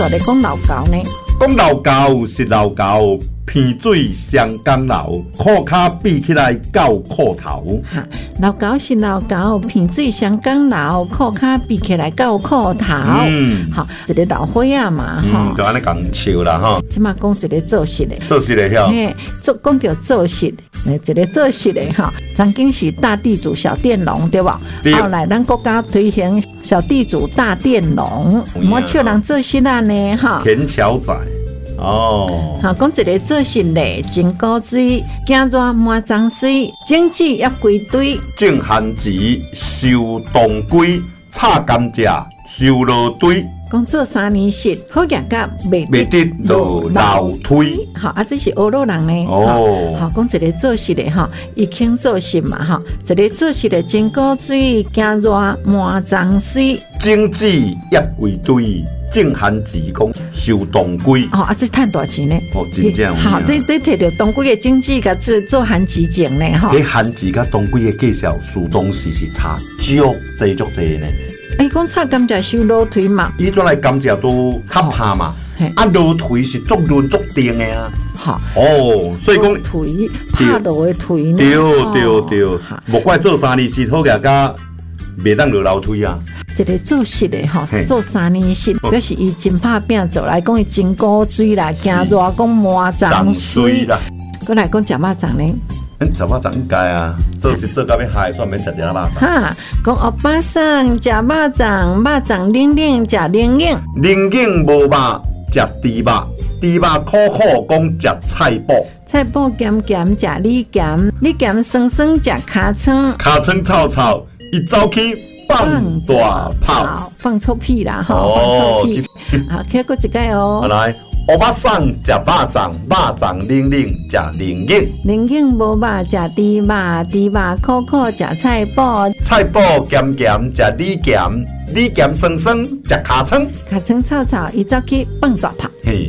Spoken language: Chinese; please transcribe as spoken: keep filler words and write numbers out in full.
煞咧讲老高呢？ 讲老高是老高，鼻水双江流，裤脚闭起来到裤头。 哈，老高是老高，鼻水双江流，裤脚闭起来到裤头。嗯，好，一个老伙仔嘛， 哈、嗯，就安尼讲笑啦，哈。 即马讲一个做实的， 做实的晓。 嘿，做讲到做实，诶，一个做实的哈，曾经是大地主小佃农，对吧？后来咱国家推行小地主大佃农，莫笑人做实啊呢，哈。 田桥仔。哦， 好，讲一个做实嘞，真古水，惊热满脏水，经济要归队， 种番薯收冬归，插甘蔗收落堆。 讲做三年实，好业甲未未得落楼梯。 好，啊，这是欧陆人呢。 哦， 好，讲一个做实的哈，伊肯做实嘛哈，一个做实的真古水，惊热满脏水， 经济要归队。种番薯讲收冬归， 哦啊，这赚大钱呢！ 哦，真正好，这这摕到冬归的经济，甲做做番薯种呢，哈。 迄番薯甲冬归的介绍，属东时是差足济足济呢。 哎，讲插甘蔗收楼梯嘛， 伊转来甘蔗都较怕嘛，啊，楼梯是足润足定的啊。 好， 哦，所以讲梯怕落的梯呢。 对对对，莫怪做生意是好个甲袂当落楼梯啊。 一个做实的吼，做三年实，表示伊真拍拼做来讲伊真古水啦，惊热讲满脏水啦。过来讲食肉粽呢？ 嗯，食肉粽应该啊，做是做到要嗨，煞免食只肉粽。 哈，讲欧巴桑食肉粽，肉粽冷冷食冷冷， 冷冷无肉食猪肉，猪肉苦苦讲食菜脯， 菜脯咸咸食米咸，米咸酸酸食尻川， 尻川臭臭，伊走去。放大炮， 放臭屁啦！哈，放臭屁。好，再过一个哦。 来，乌巴桑食肉粽，肉粽冷冷食冷冷， 冷冷无肉食猪肉，猪肉苦苦食菜脯， 菜脯咸咸食米咸，米咸酸酸食尻川， 尻川臭臭，伊走去放大炮。 嘿，